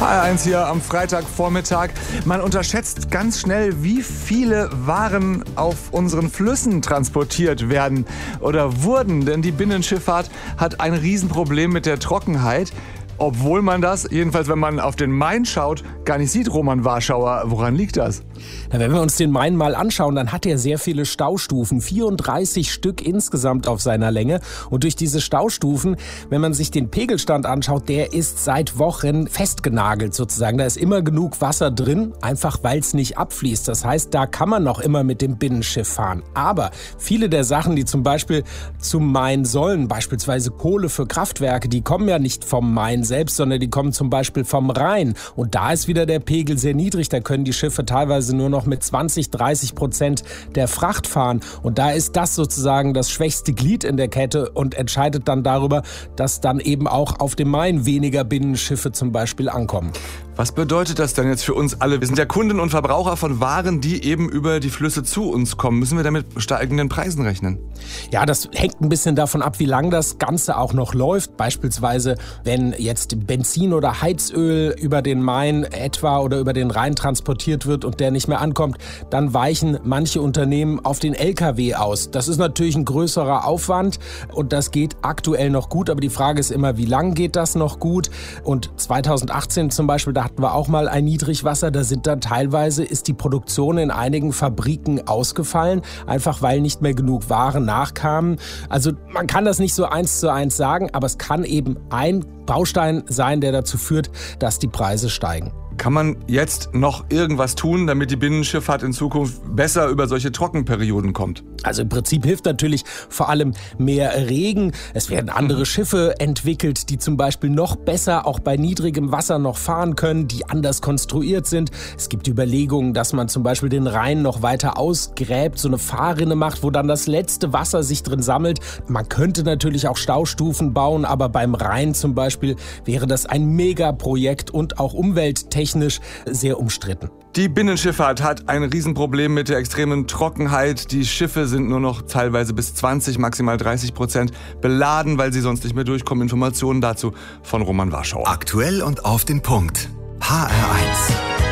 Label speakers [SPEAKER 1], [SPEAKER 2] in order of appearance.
[SPEAKER 1] HR1 hier am Freitagvormittag. Man unterschätzt ganz schnell, wie viele Waren auf unseren Flüssen transportiert werden oder wurden. Denn die Binnenschifffahrt hat ein Riesenproblem mit der Trockenheit. Obwohl man das, jedenfalls wenn man auf den Main schaut, gar nicht sieht, Roman Warschauer. Woran liegt das?
[SPEAKER 2] Na, wenn wir uns den Main mal anschauen, dann hat er sehr viele Staustufen, 34 Stück insgesamt auf seiner Länge. Und durch diese Staustufen, wenn man sich den Pegelstand anschaut, der ist seit Wochen festgenagelt sozusagen. Da ist immer genug Wasser drin, einfach weil es nicht abfließt. Das heißt, da kann man noch immer mit dem Binnenschiff fahren. Aber viele der Sachen, die zum Beispiel zum Main sollen, beispielsweise Kohle für Kraftwerke, die kommen ja nicht vom Main selbst, sondern die kommen zum Beispiel vom Rhein. Und da ist wieder der Pegel sehr niedrig. Da können die Schiffe teilweise nur noch mit 20-30% der Fracht fahren. Und da ist das sozusagen das schwächste Glied in der Kette und entscheidet dann darüber, dass dann eben auch auf dem Main weniger Binnenschiffe zum Beispiel ankommen.
[SPEAKER 1] Was bedeutet das denn jetzt für uns alle? Wir sind ja Kunden und Verbraucher von Waren, die eben über die Flüsse zu uns kommen. Müssen wir damit steigenden Preisen rechnen?
[SPEAKER 2] Ja, das hängt ein bisschen davon ab, wie lang das Ganze auch noch läuft. Beispielsweise, wenn jetzt Benzin oder Heizöl über den Main etwa oder über den Rhein transportiert wird und der nicht mehr ankommt, dann weichen manche Unternehmen auf den LKW aus. Das ist natürlich ein größerer Aufwand und das geht aktuell noch gut. Aber die Frage ist immer, wie lang geht das noch gut? Und 2018 zum Beispiel, da hatten wir auch mal ein Niedrigwasser. Da sind dann teilweise, ist die Produktion in einigen Fabriken ausgefallen, einfach weil nicht mehr genug Waren nachkamen. Also man kann das nicht so 1:1 sagen, aber es kann eben ein Baustein sein, der dazu führt, dass die Preise steigen.
[SPEAKER 1] Kann man jetzt noch irgendwas tun, damit die Binnenschifffahrt in Zukunft besser über solche Trockenperioden kommt?
[SPEAKER 2] Also im Prinzip hilft natürlich vor allem mehr Regen. Es werden andere Schiffe entwickelt, die zum Beispiel noch besser auch bei niedrigem Wasser noch fahren können, die anders konstruiert sind. Es gibt Überlegungen, dass man zum Beispiel den Rhein noch weiter ausgräbt, so eine Fahrrinne macht, wo dann das letzte Wasser sich drin sammelt. Man könnte natürlich auch Staustufen bauen, aber beim Rhein zum Beispiel wäre das ein Megaprojekt und auch umwelttechnisch sehr umstritten.
[SPEAKER 1] Die Binnenschifffahrt hat ein Riesenproblem mit der extremen Trockenheit. Die Schiffe sind nur noch teilweise bis 20, maximal 30% beladen, weil sie sonst nicht mehr durchkommen. Informationen dazu von Roman Warschauer.
[SPEAKER 3] Aktuell und auf den Punkt. HR1.